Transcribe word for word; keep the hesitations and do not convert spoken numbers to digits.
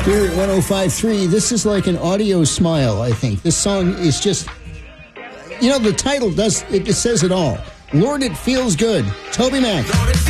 Spirit one oh five point three. This is like an audio smile, I think. This song is just, you know, the title does, it, it says it all. Lord, it feels good. Toby Mac.